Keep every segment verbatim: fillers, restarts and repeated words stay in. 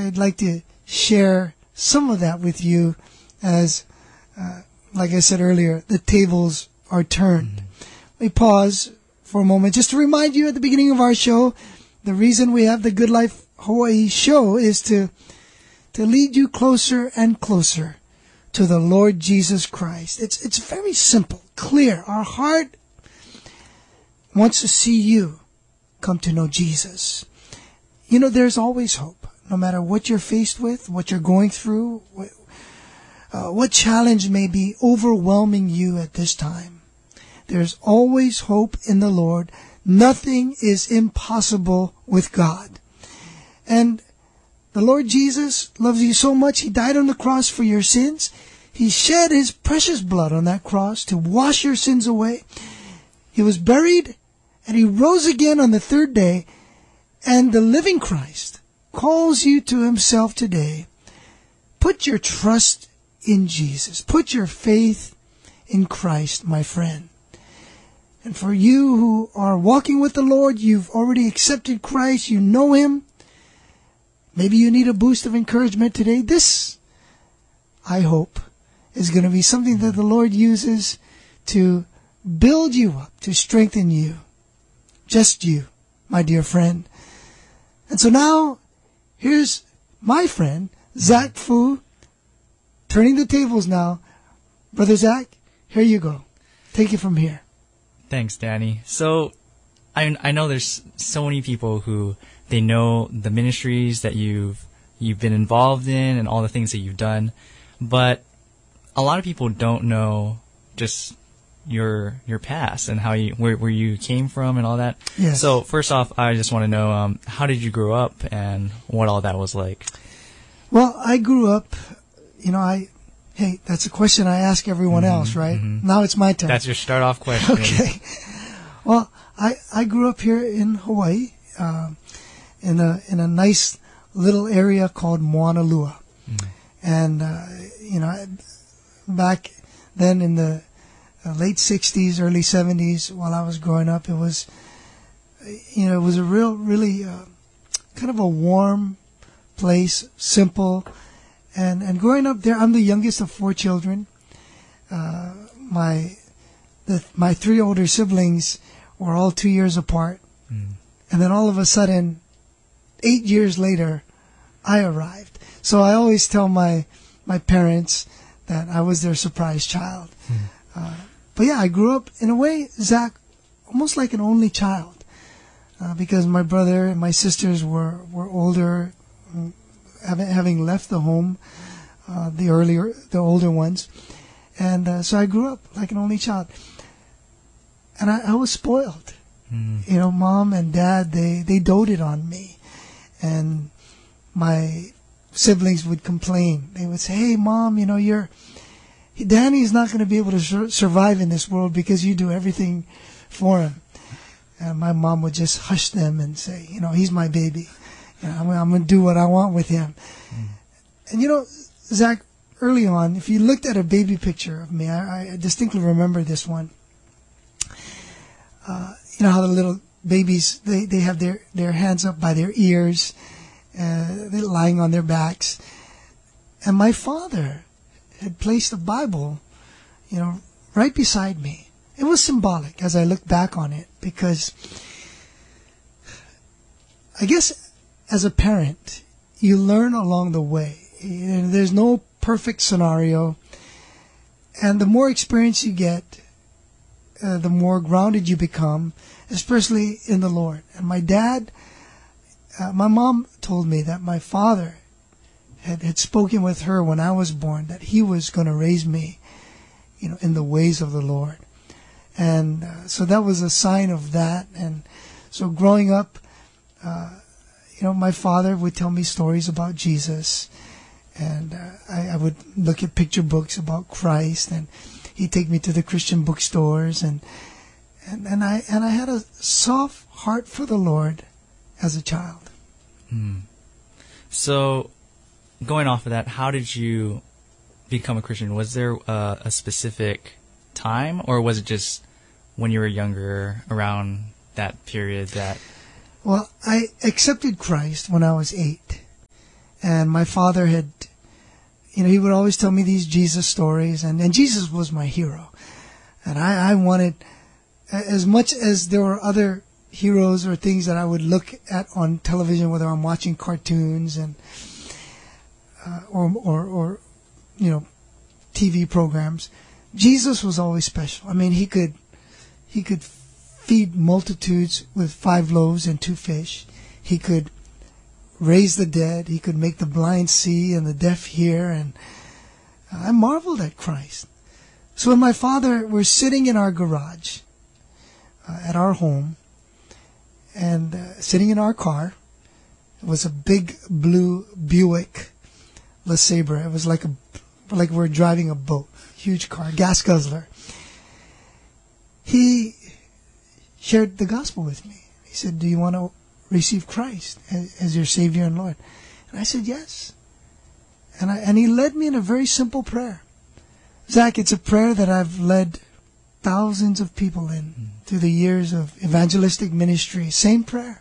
I'd like to share some of that with you as, uh, like I said earlier, the tables are turned. Mm-hmm. Let me pause for a moment just to remind you at the beginning of our show, the reason we have the Good Life Hawaii show is to to lead you closer and closer to the Lord Jesus Christ. It's it's very simple, clear. Our heart wants to see you come to know Jesus. You know, there's always hope. No matter what you're faced with, what you're going through, what, uh, what challenge may be overwhelming you at this time, there's always hope in the Lord. Nothing is impossible with God. And the Lord Jesus loves you so much, He died on the cross for your sins. He shed His precious blood on that cross to wash your sins away. He was buried, and He rose again on the third day. And the living Christ calls you to Himself today. Put your trust in Jesus. Put your faith in Christ, my friend. And for you who are walking with the Lord, you've already accepted Christ, you know Him. Maybe you need a boost of encouragement today. This, I hope, is going to be something that the Lord uses to build you up, to strengthen you. Just you, my dear friend. And so now, here's my friend, Zach Fu, turning the tables now. Brother Zach, here you go. Take it from here. Thanks, Danny. So, I I know there's so many people who they know the ministries that you've you've been involved in and all the things that you've done, but a lot of people don't know just your your past and how you where where you came from and all that. Yes. So first off, I just want to know um, how did you grow up and what all that was like. Well, I grew up, you know, I hey, that's a question I ask everyone mm-hmm, else, right? Mm-hmm. Now it's my turn. That's your start off question. Okay. Well, I I grew up here in Hawaii, uh, in a in a nice little area called Moanalua, mm. and uh, you know, back then in the Uh, late sixties, early seventies, while I was growing up, it was, you know, it was a real, really, uh, kind of a warm place, simple, and and growing up there, I'm the youngest of four children. Uh, my, the my three older siblings were all two years apart, mm. and then all of a sudden, eight years later, I arrived. So I always tell my my parents that I was their surprise child. Mm. Uh, But yeah, I grew up, in a way, Zach, almost like an only child. Uh, because my brother and my sisters were, were older, having, having left the home, uh, the earlier, the older ones. And uh, so I grew up like an only child. And I, I was spoiled. Mm. You know, mom and dad, they, they doted on me. And my siblings would complain. They would say, hey, Mom, you know, you're... Danny's not going to be able to sur- survive in this world because you do everything for him. And my mom would just hush them and say, you know, he's my baby. You know, I'm, I'm going to do what I want with him. Mm. And, you know, Zach, early on, if you looked at a baby picture of me, I, I distinctly remember this one. Uh, you know how the little babies, they, they have their, their hands up by their ears, uh, they're lying on their backs. And my father had placed a Bible, you know, right beside me. It was symbolic as I look back on it because I guess as a parent, you learn along the way. There's no perfect scenario. And the more experience you get, uh, the more grounded you become, especially in the Lord. And my dad, uh, my mom told me that my father Had, had spoken with her when I was born that he was going to raise me, you know, in the ways of the Lord. And uh, so that was a sign of that. And so growing up, uh, you know, my father would tell me stories about Jesus. And uh, I, I would look at picture books about Christ. And he'd take me to the Christian bookstores. And, and, and, I, and I had a soft heart for the Lord as a child. Hmm. So... Going off of that, how did you become a Christian? Was there uh, a specific time, or was it just when you were younger, around that period that... Well, I accepted Christ when I was eight. And my father had, you know, he would always tell me these Jesus stories, and, and Jesus was my hero. And I, I wanted, as much as there were other heroes or things that I would look at on television, whether I'm watching cartoons and uh, or, or or you know T V programs, Jesus was always special. I mean, he could he could feed multitudes with five loaves and two fish. He could raise the dead. He could make the blind see and the deaf hear. And I marveled at Christ. So when my father, we're sitting in our garage uh, at our home, and uh, sitting in our car, it was a big blue Buick LeSabre. It was like a like we we're driving a boat, huge car, gas guzzler. He shared the gospel with me. He said, "Do you want to receive Christ as, as your Savior and Lord?" And I said, "Yes." And I and he led me in a very simple prayer. Zach, it's a prayer that I've led thousands of people in mm. through the years of evangelistic ministry. Same prayer.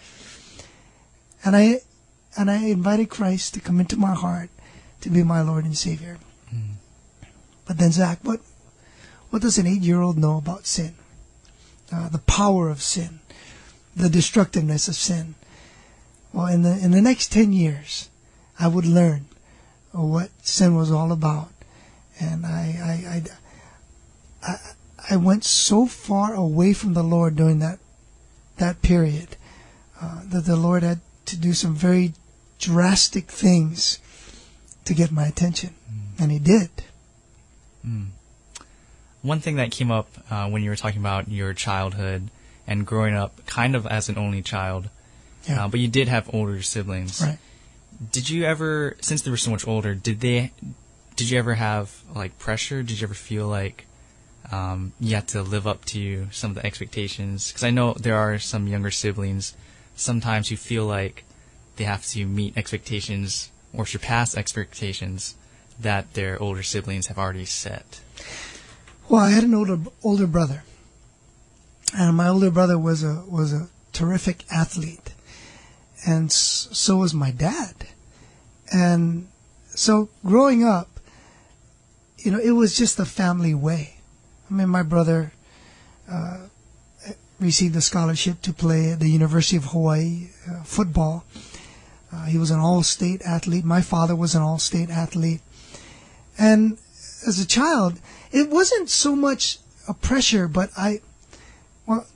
And I and I invited Christ to come into my heart to be my Lord and Savior. Mm. But then, Zach, what what does an eight-year-old know about sin? Uh, the power of sin, the destructiveness of sin. Well, in the in the next ten years, I would learn what sin was all about. And I, I, I, I, I went so far away from the Lord during that that period uh, that the Lord had to do some very drastic things to get my attention, mm. and He did. Mm. One thing that came up uh, when you were talking about your childhood and growing up, kind of as an only child, yeah. uh, but you did have older siblings. Right. Did you ever, since they were so much older, did they? Did you ever have, like, pressure? Did you ever feel like um, you had to live up to some of the expectations? Because I know there are some younger siblings, sometimes you feel like they have to meet expectations or surpass expectations that their older siblings have already set. Well, I had an older older brother. And my older brother was a was a terrific athlete. And so was my dad. And so growing up, you know, it was just the family way. I mean, my brother uh, received a scholarship to play at the University of Hawaii uh, football. Uh, he was an all-state athlete. My father was an all-state athlete. And as a child, it wasn't so much a pressure, but I, well,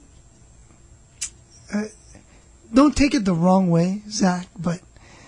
uh, don't take it the wrong way, Zach, but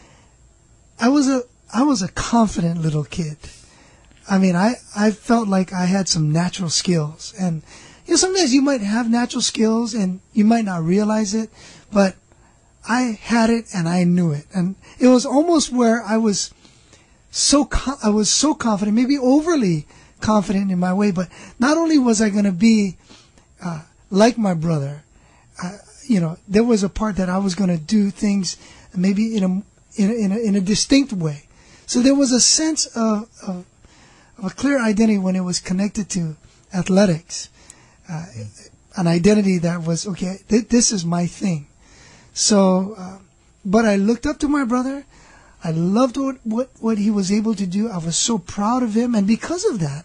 I was a I was a confident little kid. I mean, I, I felt like I had some natural skills. And, you know, sometimes you might have natural skills and you might not realize it, but I had it and I knew it. And it was almost where I was so, co- I was so confident, maybe overly confident in my way, but not only was I going to be uh, like my brother, uh, you know, there was a part that I was going to do things maybe in a, in a, in a, in a distinct way. So there was a sense of, of a clear identity when it was connected to athletics, uh, an identity that was, okay, th- this is my thing. So, uh, but I looked up to my brother. I loved what, what, what he was able to do. I was so proud of him. And because of that,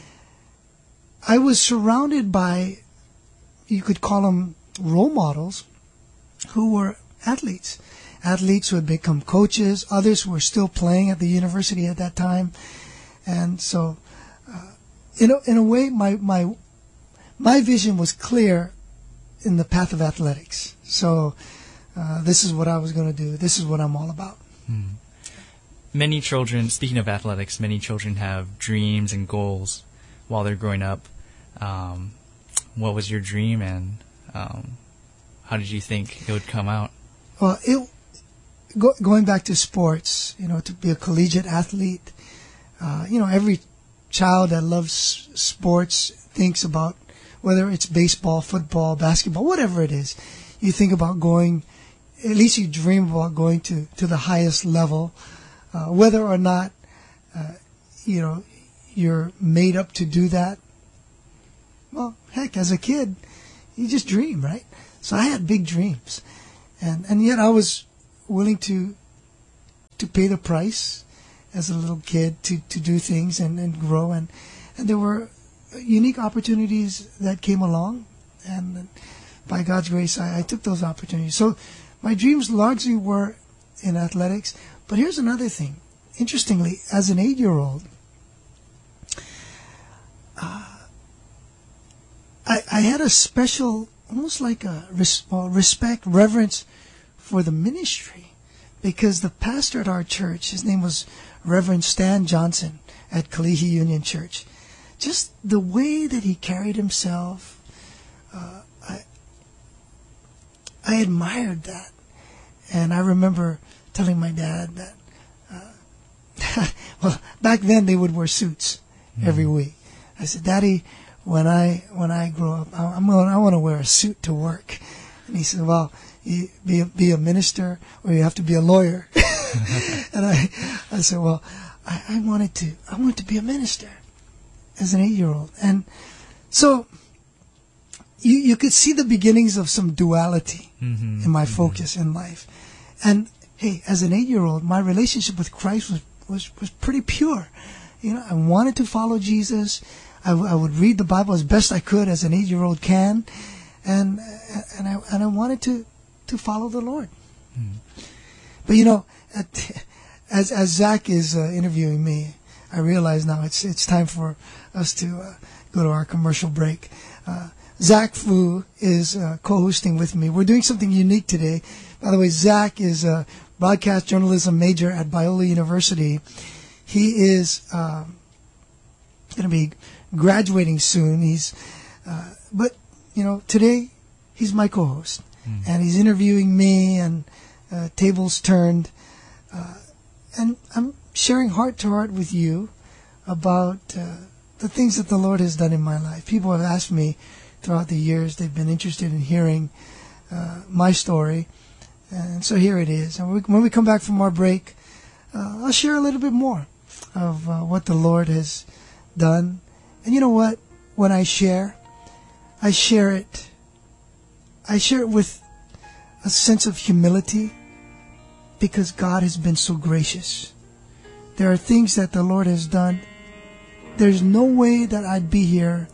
I was surrounded by, you could call them role models, who were athletes. Athletes who had become coaches, others who were still playing at the university at that time. And so, uh, in a, in a way, my, my, my vision was clear in the path of athletics. So, uh, this is what I was going to do. This is what I'm all about. Hmm. Many children, speaking of athletics, many children have dreams and goals while they're growing up. Um, what was your dream, and um, how did you think it would come out? Well, it, go, going back to sports, you know, to be a collegiate athlete, Uh, you know, every child that loves sports thinks about, whether it's baseball, football, basketball, whatever it is, you think about going, at least you dream about going to, to the highest level, uh, whether or not, uh, you know, you're made up to do that. Well, heck, as a kid, you just dream, right? So I had big dreams. And, and yet I was willing to to pay the price as a little kid to, to do things and, and grow. And, and there were unique opportunities that came along. And by God's grace, I, I took those opportunities. So my dreams largely were in athletics. But here's another thing. Interestingly, as an eight-year-old, uh, I, I had a special, almost like a res- well, respect, reverence for the ministry, because the pastor at our church, his name was Reverend Stan Johnson at Kalihi Union Church. Just the way that he carried himself, uh, I, I admired that. And I remember telling my dad that, uh, well, back then they would wear suits mm. every week. I said, Daddy, when I when I grow up, I, I'm going, I want to wear a suit to work. And he said, well, you be a, be a minister or you have to be a lawyer. And I, I said, well, I, I wanted to, I wanted to be a minister as an eight-year-old. And so you you could see the beginnings of some duality mm-hmm. in my focus mm-hmm. in life. And hey, as an eight-year-old, my relationship with Christ was, was, was pretty pure. You know, I wanted to follow Jesus. I, w- I would read the Bible as best I could as an eight-year-old can. And and I and I wanted to, to follow the Lord. Mm. But you know, at, as as Zach is uh, interviewing me, I realize now it's it's time for us to uh, go to our commercial break. Uh, Zach Fu is uh, co-hosting with me. We're doing something unique today. By the way, Zach is a broadcast journalism major at Biola University. He is uh, going to be graduating soon. He's, uh, but you know, today he's my co-host, mm. and he's interviewing me, and uh, tables turned, uh, and I'm sharing heart to heart with you about uh, the things that the Lord has done in my life. People have asked me throughout the years; they've been interested in hearing uh, my story, and so here it is. And we, when we come back from our break, uh, I'll share a little bit more of uh, what the Lord has done. And you know what? When I share, I share it. I share it with a sense of humility, because God has been so gracious. There are things that the Lord has done. There's no way that I'd be here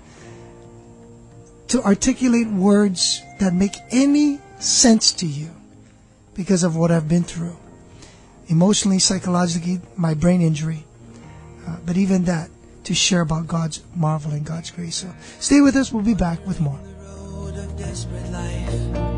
to articulate words that make any sense to you because of what I've been through. Emotionally, psychologically, my brain injury. Uh, but even that, to share about God's marvel and God's grace. So stay with us. We'll be back with more.